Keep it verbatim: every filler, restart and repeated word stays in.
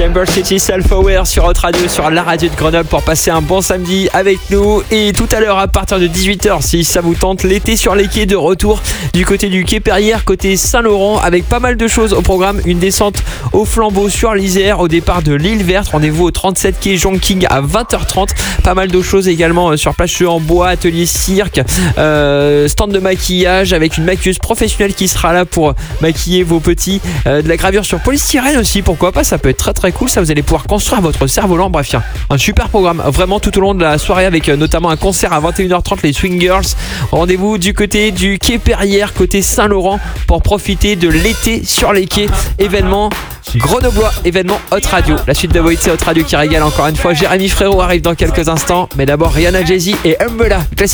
Chamber City Self-Aware sur Hot Radio, sur la radio de Grenoble, pour passer un bon samedi avec nous. Et tout à l'heure à partir de dix-huit heures, si ça vous tente, l'été sur les quais de retour du côté du quai Perrière, côté Saint-Laurent, avec pas mal de choses au programme. Une descente au flambeau sur l'Isère au départ de l'île Verte. Rendez-vous au trente-sept quai Jonking à vingt heures trente. Pas mal de choses également sur plage en bois, atelier cirque, euh, stand de maquillage avec une maquilleuse professionnelle qui sera là pour maquiller vos petits, euh, de la gravure sur polystyrène aussi, pourquoi pas, ça peut être très très cool, ça vous allez pouvoir construire votre cerf-volant. Bref, il y a un super programme vraiment tout au long de la soirée avec euh, notamment un concert à vingt et une heures trente, les Swing Girls. Rendez-vous du côté du quai Perrière, côté Saint-Laurent, pour profiter de l'été sur les quais. Événement grenoblois, événement Hot Radio. La suite de Voït, c'est Hot Radio qui régale encore une fois. Jérémy Frérot arrive dans quelques instants, mais d'abord Rihanna, Jay-Z et Umbrella, classique.